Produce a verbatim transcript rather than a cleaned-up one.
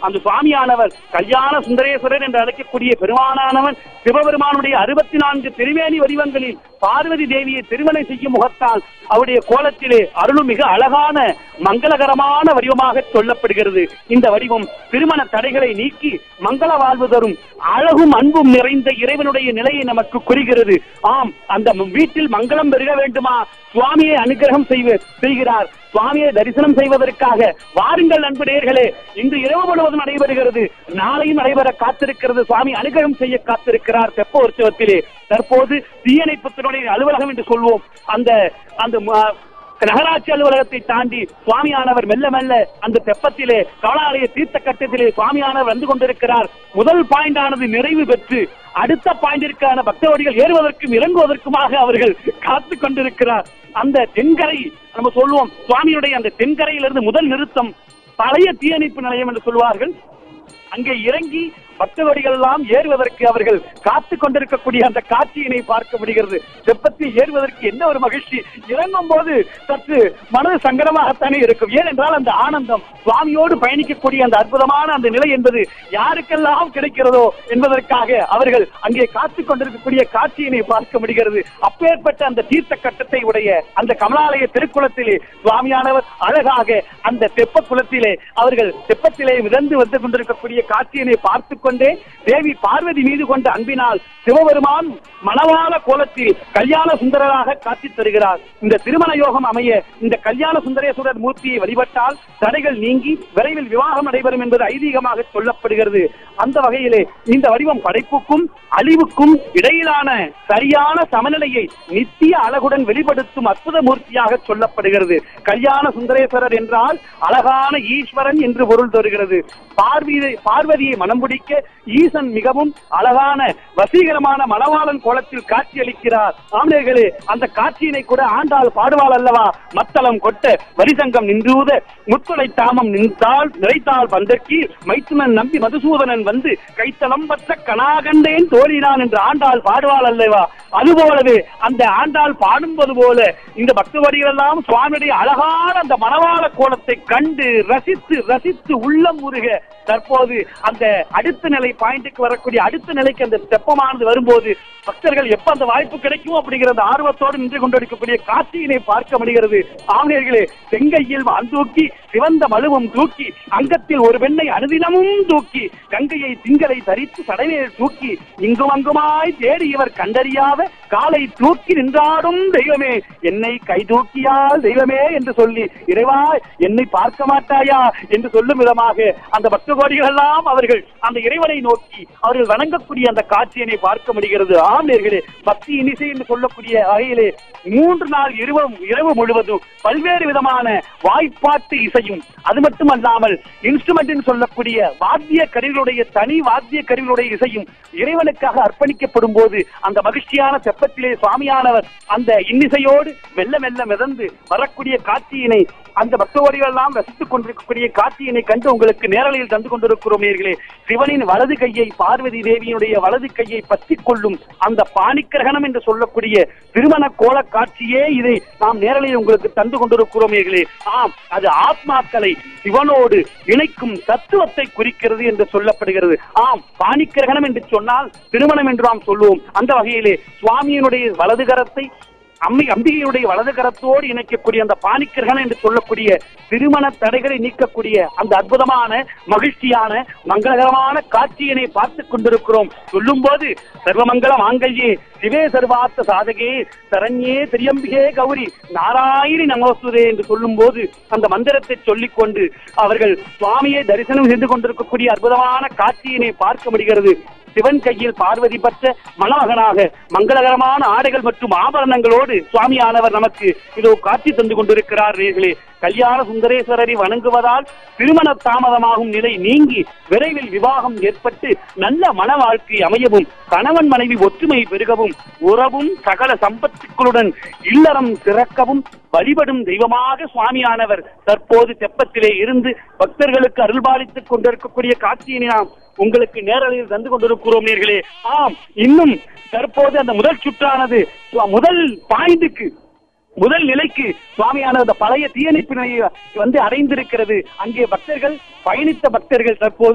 அந்த சுவாமியானவர் கல்யாண சுந்தரேஸ்வரர் என்று அழைக்கக்கூடிய பெருமானானவன் சிவபெருமானுடைய அறுபத்தி நான்கு திருவேணி வடிவங்களில் பார்வதி தேவியை திருமணம் செய்யும் முகத்தால் அவருடைய கோலத்திலே அருளும் மிக அழகான மங்களகரமான வடிவமாக சொல்லப்படுகிறது. இந்த வடிவம் திருமண தடைகளை நீக்கி மங்கள வாழ்வு தரும் அழகும் அன்பும் நிறைந்த இறைவனுடைய நிலையை நமக்கு குறிக்கிறது. ஆம், அந்த வீட்டில் மங்களம் பெருக வேண்டுமா? சுவாமியை அனுகிரகம் செய்கிறார். சுவாமியை தரிசனம் செய்வதற்காக வாருங்கள் அன்பு நேயர்களே. இன்று இரவு முழுவதும் நடைபெறுகிறது, நாளையும் நடைபெற காத்திருக்கிறது. சுவாமி அனுகிரகம் செய்ய காத்திருக்கிறார் தெப்ப உற்சவத்திலே. தற்போது தீயணைப்புத்துறையுடைய அலுவலகம் என்று சொல்வோம், அந்த அந்த நகராட்சி அலுவலகத்தை தாண்டி சுவாமியானவர் மெல்ல மெல்ல அந்த தெப்பத்திலே கவலாலய தீர்த்த கட்டத்திலே சுவாமியானவர் வந்து கொண்டிருக்கிறார். முதல் பாயிண்ட் ஆனது நிறைவு பெற்று அடுத்த பாயிண்டிற்கான பக்தவடிகள் ஏறுவதற்கும் இறங்குவதற்குமாக அவர்கள் காத்து கொண்டிருக்கிறார். அந்த தென்கரை நம்ம சொல்லுவோம், சுவாமியுடைய அந்த தென்கரையிலிருந்து முதல் நிறுத்தம் பழைய தீயணைப்பு நிலையம் என்று சொல்வார்கள். அங்கே இறங்கி பக்தவடிகள் எல்லாம் ஏறுவதற்கு அவர்கள் காத்து கொண்டிருக்கக்கூடிய அந்த காட்சியினை பார்க்க முடிகிறது. தெப்பத்தில் ஏறுவதற்கு என்ன ஒரு மகிழ்ச்சி! இறங்கும் போது சற்று மனது சங்கடமாகத்தானே இருக்கும். ஏனென்றால் அந்த ஆனந்தம், சுவாமியோடு பயணிக்கக்கூடிய அந்த அற்புதமான அந்த நிலை என்பது யாருக்கெல்லாம் கிடைக்கிறதோ என்பதற்காக அவர்கள் அங்கே காத்து கொண்டிருக்கக்கூடிய காட்சியினை பார்க்க முடிகிறது. அப்பேற்பட்ட அந்த தீர்த்த கட்டத்தை உடைய அந்த கமலாலய திருக்குளத்திலே சுவாமியானவர் அழகாக அந்த தெப்ப குளத்திலே அவர்கள் தெப்பத்திலே மிதந்து வந்து கொண்டிருக்கக்கூடிய காட்சியினை பார்த்து கொண்டே தேவி பார்வதி மீது கொண்ட அன்பினால் சிவபெருமான் மணவாள கோலத்தில் கல்யாண சுந்தரராக காட்சி தருகிறார். இந்த திருமண யோகம் அமைய இந்த கல்யாண சுந்தரேஸ்வரர் மூர்த்தியை வழிபட்டால் தடைகள் நீங்கி விரைவில் விவாகம் நடைபெறும் என்பது ஐதீகமாக சொல்லப்படுகிறது. அந்த வகையிலே இந்த வடிவம் படைப்புக்கும் அழிவுக்கும் இடையிலான சரியான சமநிலையை நித்திய அழகுடன் வெளிப்படுத்தும் அற்புத மூர்த்தியாக சொல்லப்படுகிறது. கல்யாண சுந்தரேஸ்வரர் என்றால் அழகான ஈஸ்வரன் என்று பொருள் தருகிறது. பார்வதி பார்வதியை மனம் பிடிக்க ஈசன் மிகவும் அழகான வசீகரமான மணவாளன் கோலத்தில் காட்சி அளிக்கிறார். ஆம்பளைகளே, அந்த காட்சியினை கூட ஆண்டாள் பாடுவாள் அல்லவா? மத்தளம் கொட்ட வரிசங்கம் நின்றூத முத்துளை தாமம் நின்றால் நிறைத்தாள் பந்தற்கி மைத்துனன் நம்பி மதுசூதனன் வந்து கைத்தளம் பற்ற கனாகண்டேன் தோழினான் என்று ஆண்டாள் பாடுவாள் அல்லவா? அதுபோலவே அந்த ஆண்டாள் பாடும்போது போல இந்த பக்தவடிகள் எல்லாம் சுவாமியுடைய அழகான அந்த மணவாள கோலத்தை கண்டு ரசித்து ரசித்து உள்ளம் உருக தற்போது அந்த அடுத்த நிலை பாயிண்ட்டுக்கு வரக்கூடிய அடுத்த நிலைக்கு அந்த தெப்பமானது வரும்போது பக்தர்கள் எப்ப அந்த வாய்ப்பு கிடைக்கும் அப்படிங்கிற அந்த ஆர்வத்தோடு நின்று கொண்டிருக்கக்கூடிய காட்சியினை பார்க்க முடிகிறது. ஆமையர்களே, செங்கையில் தூக்கி சிவந்த மழுவும் தூக்கி அங்கத்தில் ஒரு பெண்ணை அனுதினமும் தூக்கி கங்கையை திங்களை தரித்து சடைமேல் தூக்கி இங்கும் அங்குமாய் தேடி இவர் கண்டறியாத காலை தூக்கி நின்றாடும் தெய்வமே, என்னை கை தூக்கியால் தெய்வமே என்று சொல்லி இறைவா என்னை பார்க்க மாட்டாயா என்று சொல்லும் விதமாக அந்த பக்த கோடிகள் எல்லாம் அவர்கள் அந்த இறைவனை நோக்கி அவர்கள் வணங்கக்கூடிய அந்த காட்சியினை பார்க்க முடிகிறது. ஆம் நேயர்களே, பக்தி இனிசை என்று சொல்லக்கூடிய வகையிலே மூன்று நாள் இரவும் இரவு முழுவதும் பல்வேறு விதமான வாய்ப்பாட்டு இசையும் அது மட்டுமல்லாமல் இன்ஸ்ட்ருமெண்ட் சொல்லக்கூடிய வாத்திய கருவிகளுடைய தனி வாத்திய கருவிகளுடைய இசையும் இறைவனுக்காக அர்ப்பணிக்கப்படும் போது அந்த மகிழ்ச்சியான தெப்பத்திலே சுவாமியானவர் அந்த இன்னிசையோடு மெல்ல மெல்ல மிதந்து வரக்கூடிய காட்சியினை அந்த பக்தோடிகள் எல்லாம் ரசித்துக் கொண்டிருக்கக்கூடிய காட்சியினை கண்டு உங்களுக்கு நேரலையில் தந்து கொண்டிருக்கிறோம் நேயர்களே. சிவனின் வலது கையை பார்வதி தேவியினுடைய வலது கையை பற்றிக் கொள்ளும் அந்த பாணிக்கிரகணம் என்று சொல்லக்கூடிய திருமண கோல காட்சியே இதை நாம் நேரலையில் உங்களுக்கு தந்து கொண்டிருக்கிறோம் நேயர்களே. ஆம், அது ஆத்மாக்களை சிவனோடு இணைக்கும் தத்துவத்தை குறிக்கிறது என்று சொல்லப்படுகிறது. ஆம், பாணிக்கிரகணம் என்று சொன்னால் திருமணம் என்று நாம் சொல்லுவோம். அந்த வகையிலே சுவாமியினுடைய வலது கரத்தை அம்மை அம்பிகையுடைய வலது கரத்தோடு இணைக்கக்கூடிய அந்த பாணிக்கிரகணம் என்று சொல்லக்கூடிய திருமண தடைகளை நீக்கக்கூடிய அந்த அற்புதமான மகிழ்ச்சியான மங்களகரமான காட்சியினை பார்த்துக் கொண்டிருக்கிறோம். சொல்லும் போது சர்வமங்கல மாங்கல்யே சிவே சர்வார்த்த சாதகே சரண்யே திரியம்பிகே கௌரி நாராயணி நமோஸ்துதே என்று சொல்லும் போது அந்த மந்திரத்தை சொல்லிக் கொண்டு அவர்கள் சுவாமியை தரிசனம் செய்து கொண்டிருக்கக்கூடிய அற்புதமான காட்சியினை பார்க்க முடிகிறது. சிவன் கையில் பார்வதி பற்ற மணமகனாக மங்களகரமான ஆடைகள் மற்றும் ஆபரணங்களோடு சுவாமியானவர் நமக்கு இதோ காட்சி தந்து கொண்டிருக்கிறார். நேயர்களே, கல்யாண சுந்தரேஸ்வரரை வணங்குவதால் திருமண தாமதமாகும் நிலை நீங்கி விரைவில் விவாகம் ஏற்பட்டு நல்ல மன வாழ்க்கை அமையவும் கணவன் மனைவி ஒற்றுமை பெருகவும் உறவும் சகல சம்பத்துக்களுடன் இல்லறம் சிறக்கவும் வழிபடும் தெய்வமாக சுவாமியானவர் தற்போது தெப்பத்திலே இருந்து பக்தர்களுக்கு அருள்பாலித்துக் கொண்டிருக்கக்கூடிய காட்சியினை நாம் உங்களுக்கு நேரலையில் தந்து கொண்டிருக்கிறோம் நேயர்களே. ஆம், இன்னும் தற்போது அந்த முதல் சுற்றானது முதல் பாயிண்ட்டுக்கு முதல் நிலைக்கு சுவாமியான அந்த பழைய தீயணைப்பு நிலையை வந்து அடைந்திருக்கிறது. அங்கே பக்தர்கள் பயணித்த பக்தர்கள் தற்போது